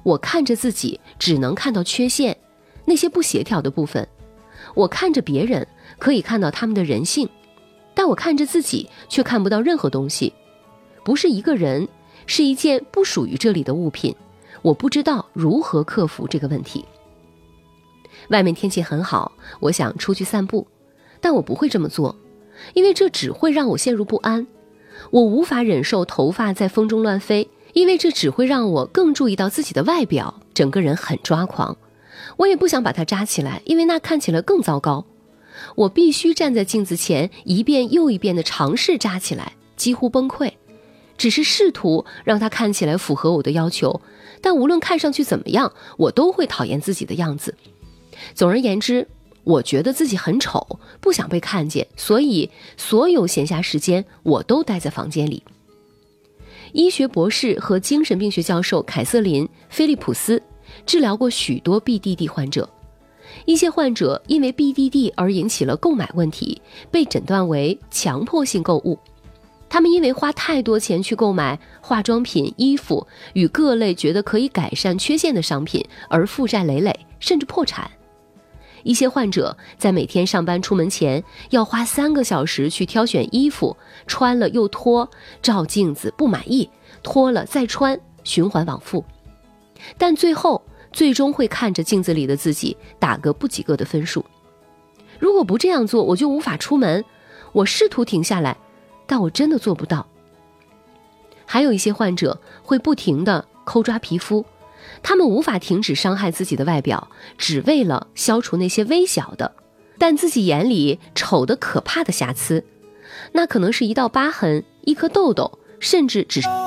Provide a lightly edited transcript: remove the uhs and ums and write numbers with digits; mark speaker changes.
Speaker 1: 我看着自己只能看到缺陷，那些不协调的部分。我看着别人可以看到他们的人性，但我看着自己却看不到任何东西。不是一个人，是一件不属于这里的物品，我不知道如何克服这个问题。外面天气很好，我想出去散步，但我不会这么做，因为这只会让我陷入不安。我无法忍受头发在风中乱飞，因为这只会让我更注意到自己的外表，整个人很抓狂。我也不想把它扎起来，因为那看起来更糟糕。我必须站在镜子前一遍又一遍地尝试扎起来，几乎崩溃。只是试图让它看起来符合我的要求，但无论看上去怎么样，我都会讨厌自己的样子。总而言之，我觉得自己很丑，不想被看见，所以所有闲暇时间我都待在房间里。医学博士和精神病学教授凯瑟琳·菲利普斯治疗过许多 BDD 患者。一些患者因为 BDD 而引起了购买问题，被诊断为强迫性购物。他们因为花太多钱去购买化妆品、衣服与各类觉得可以改善缺陷的商品，而负债累累，甚至破产。一些患者在每天上班出门前要花3个小时去挑选衣服，穿了又脱，照镜子不满意，脱了再穿，循环往复。但最终会看着镜子里的自己打个不及格的分数。如果不这样做，我就无法出门。我试图停下来，但我真的做不到。还有一些患者会不停地抠抓皮肤，他们无法停止伤害自己的外表，只为了消除那些微小的但自己眼里丑得可怕的瑕疵。那可能是一道疤痕，一颗痘痘，甚至只是